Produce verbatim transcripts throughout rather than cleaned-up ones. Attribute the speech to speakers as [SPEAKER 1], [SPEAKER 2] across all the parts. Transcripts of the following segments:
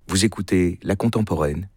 [SPEAKER 1] Vous écoutez La Contemporaine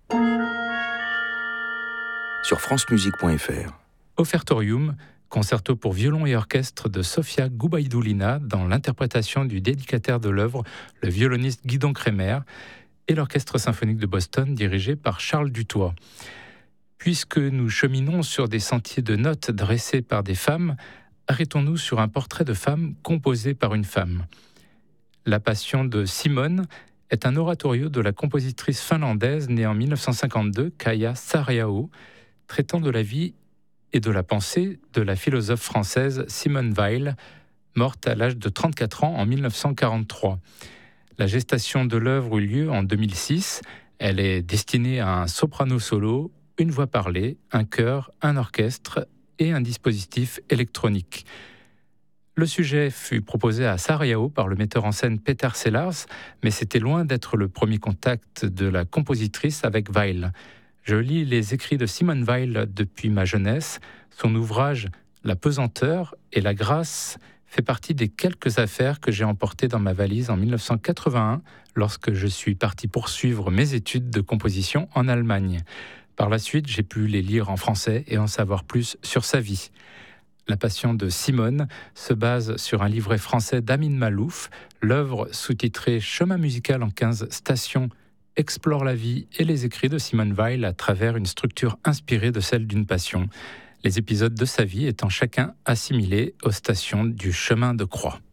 [SPEAKER 1] sur france musique point f r.
[SPEAKER 2] Offertorium, concerto pour violon et orchestre de Sofia Gubaidoulina dans l'interprétation du dédicataire de l'œuvre, le violoniste Guidon Kremer, et l'Orchestre symphonique de Boston dirigé par Charles Dutoit. Puisque nous cheminons sur des sentiers de notes dressés par des femmes, arrêtons-nous sur un portrait de femme composé par une femme. La Passion de Simone est un oratorio de la compositrice finlandaise née en dix-neuf cent cinquante-deux, Kaija Saariaho, traitant de la vie et de la pensée de la philosophe française Simone Weil, morte à l'âge de trente-quatre ans en dix-neuf cent quarante-trois. La gestation de l'œuvre eut lieu en deux mille six. Elle est destinée à un soprano solo, une voix parlée, un chœur, un orchestre et un dispositif électronique. Le sujet fut proposé à Saariaho par le metteur en scène Peter Sellars, mais c'était loin d'être le premier contact de la compositrice avec Weil. Je lis les écrits de Simone Weil depuis ma jeunesse. Son ouvrage « La pesanteur et la grâce » fait partie des quelques affaires que j'ai emportées dans ma valise en dix-neuf cent quatre-vingt-un lorsque je suis parti poursuivre mes études de composition en Allemagne. Par la suite, j'ai pu les lire en français et en savoir plus sur sa vie. La Passion de Simone se base sur un livret français d'Amin Malouf. L'œuvre, sous-titrée « Chemin musical en quinze stations », explore la vie et les écrits de Simone Weil à travers une structure inspirée de celle d'une passion, les épisodes de sa vie étant chacun assimilés aux stations du chemin de croix.